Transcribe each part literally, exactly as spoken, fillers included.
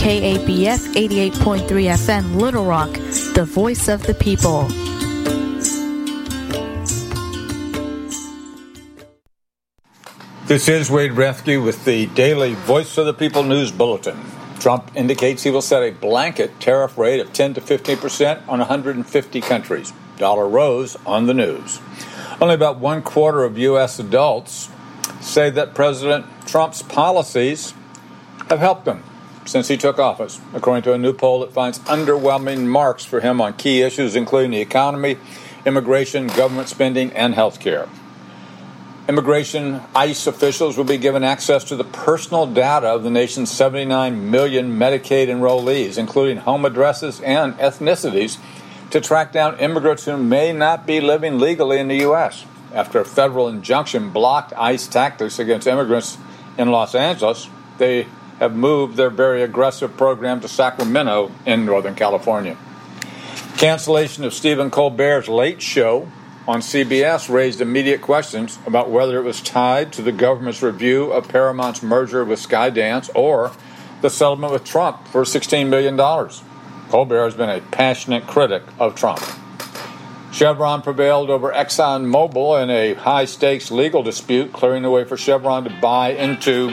K A B F eighty-eight point three F M Little Rock, the voice of the people. This is Wade Rethke with the daily Voice of the People News Bulletin. Trump indicates he will set a blanket tariff rate of ten to fifteen percent on one hundred fifty countries. Dollar rose on the news. Only about one quarter of U S adults say that President Trump's policies have helped them since he took office, according to a new poll that finds underwhelming marks for him on key issues including the economy, immigration, government spending, and health care. Immigration ICE officials will be given access to the personal data of the nation's seventy-nine million Medicaid enrollees, including home addresses and ethnicities, to track down immigrants who may not be living legally in the U S After a federal injunction blocked ICE tactics against immigrants in Los Angeles, they have moved their very aggressive program to Sacramento in Northern California. Cancellation of Stephen Colbert's Late Show on C B S raised immediate questions about whether it was tied to the government's review of Paramount's merger with Skydance or the settlement with Trump for sixteen million dollars. Colbert has been a passionate critic of Trump. Chevron prevailed over ExxonMobil in a high-stakes legal dispute, clearing the way for Chevron to buy into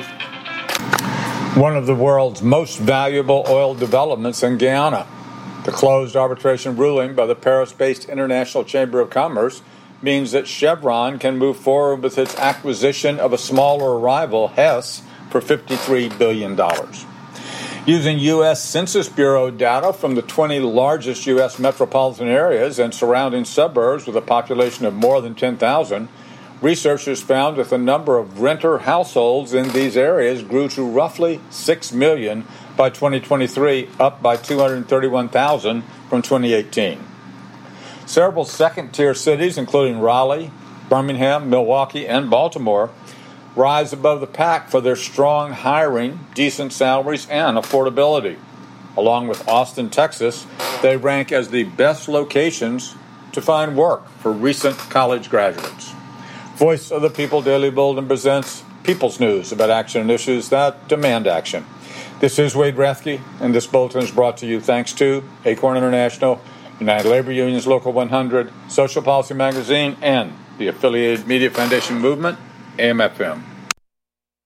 one of the world's most valuable oil developments in Guyana. The closed arbitration ruling by the Paris-based International Chamber of Commerce means that Chevron can move forward with its acquisition of a smaller rival, Hess, for fifty-three billion dollars. Using U S Census Bureau data from the twenty largest U S metropolitan areas and surrounding suburbs with a population of more than ten thousand, researchers found that the number of renter households in these areas grew to roughly six million by twenty twenty-three, up by two hundred thirty-one thousand from twenty eighteen. Several second-tier cities, including Raleigh, Birmingham, Milwaukee, and Baltimore, rise above the pack for their strong hiring, decent salaries, and affordability. Along with Austin, Texas, they rank as the best locations to find work for recent college graduates. Voice of the People Daily Bulletin presents People's News about action and issues that demand action. This is Wade Rethke, and this bulletin is brought to you thanks to Acorn International, United Labor Union's Local one hundred, Social Policy Magazine, and the affiliated Media Foundation Movement, A M F M.